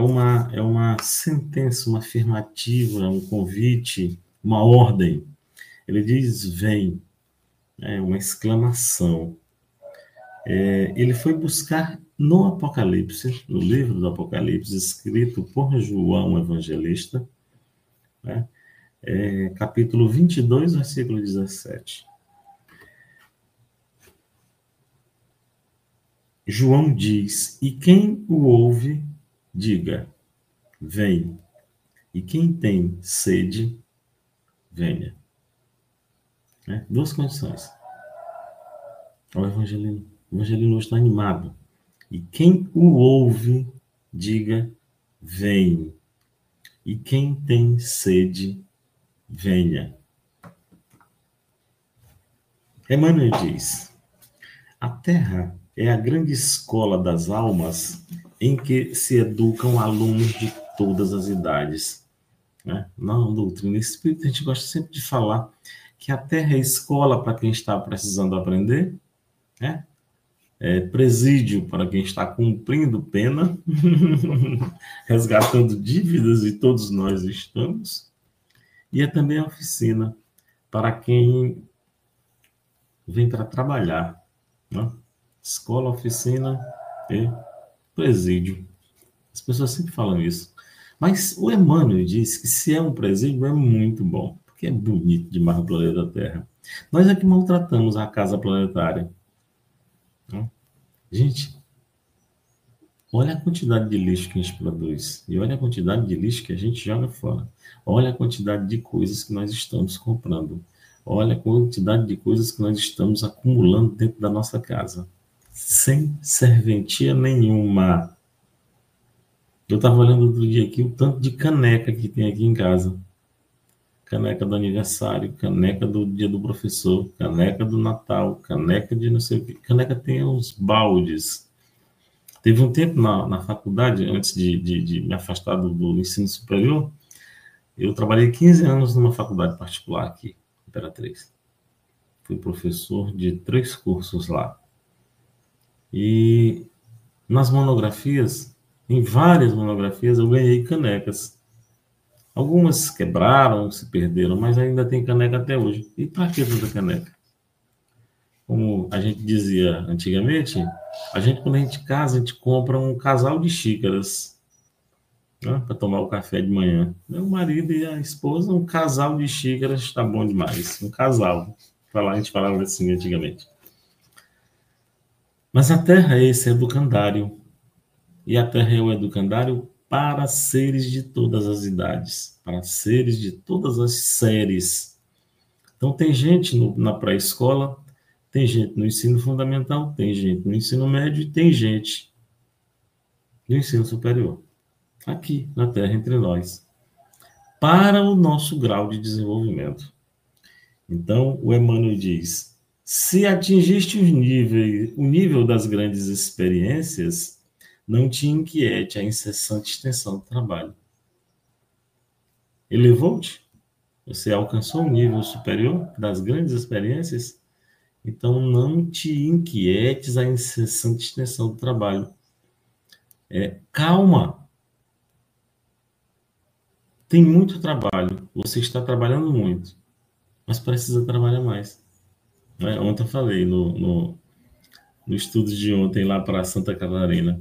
uma sentença, uma afirmativa, um convite, uma ordem. Ele diz, vem, é uma exclamação. Ele foi buscar no Apocalipse, no livro do Apocalipse, escrito por João Evangelista, né? Capítulo 22, versículo 17. João diz, e quem o ouve, diga, vem. E quem tem sede, venha. Duas condições. O evangelino hoje está animado. E quem o ouve, diga, vem. E quem tem sede, venha. Emmanuel diz, a Terra é a grande escola das almas em que se educam alunos de todas as idades. Na doutrina espírita, a gente gosta sempre de falar que a Terra é escola para quem está precisando aprender, é presídio para quem está cumprindo pena, resgatando dívidas, e todos nós estamos, e é também a oficina para quem vem para trabalhar, escola, oficina e presídio. As pessoas sempre falam isso. Mas o Emmanuel diz que se é um presídio é muito bom, porque é bonito demais o planeta Terra. Nós é que maltratamos a casa planetária. Gente, olha a quantidade de lixo que a gente produz e olha a quantidade de lixo que a gente joga fora. Olha a quantidade de coisas que nós estamos comprando. Olha a quantidade de coisas que nós estamos acumulando dentro da nossa casa, sem serventia nenhuma. Eu estava olhando outro dia aqui o tanto de caneca que tem aqui em casa. Caneca do aniversário, caneca do dia do professor, caneca do Natal, caneca de não sei o que. Caneca tem uns baldes. Teve um tempo na faculdade, antes de me afastar do ensino superior, eu trabalhei 15 anos numa faculdade particular aqui, Imperatriz. Fui professor de 3 cursos lá. E nas monografias, em várias monografias, eu ganhei canecas. Algumas quebraram, se perderam, mas ainda tem caneca até hoje. E para que tanta caneca? Como a gente dizia antigamente, quando a gente casa, a gente compra um casal de xícaras, para tomar o café de manhã. Meu marido e a esposa, um casal de xícaras está bom demais. Um casal. A gente falava assim antigamente. Mas a Terra é esse educandário. E a Terra é o educandário para seres de todas as idades, para seres de todas as séries. Então, tem gente na pré-escola, tem gente no ensino fundamental, tem gente no ensino médio e tem gente no ensino superior. Aqui, na Terra, entre nós. Para o nosso grau de desenvolvimento. Então, o Emmanuel diz, se atingiste o nível das grandes experiências, não te inquiete a incessante extensão do trabalho. Elevou-te? Você alcançou um nível superior das grandes experiências? Então, não te inquietes a incessante extensão do trabalho. Calma. Tem muito trabalho. Você está trabalhando muito, mas precisa trabalhar mais. Ontem eu falei no estudo de ontem lá para Santa Catarina.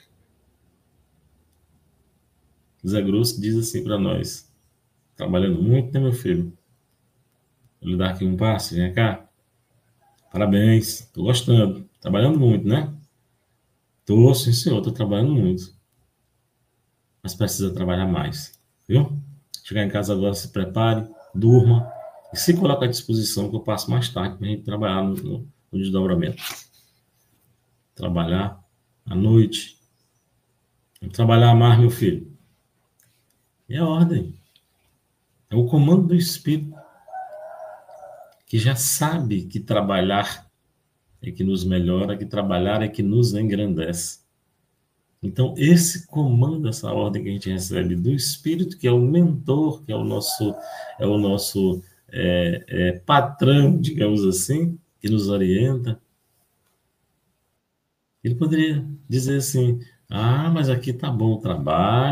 Zé Grosso diz assim para nós, trabalhando muito, né, meu filho? Ele dá aqui um passe, vem cá. Parabéns, tô gostando. Trabalhando muito, né? Tô, sim, senhor, tô trabalhando muito. Mas precisa trabalhar mais, viu? Chegar em casa agora, se prepare, durma e se coloque à disposição que eu passo mais tarde para a gente trabalhar no desdobramento. Trabalhar à noite. Trabalhar mais, meu filho. É a ordem. É o comando do Espírito, que já sabe que trabalhar é que nos melhora, que trabalhar é que nos engrandece. Então, esse comando, essa ordem que a gente recebe do Espírito, que é o mentor, que é o nosso patrão, digamos assim, que nos orienta, ele poderia dizer assim, mas aqui tá bom o trabalho,